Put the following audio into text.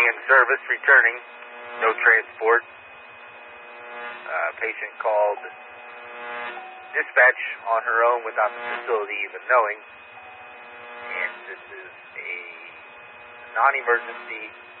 in service, returning, no transport. Patient called dispatch on her own without the facility even knowing. And this is a non-emergency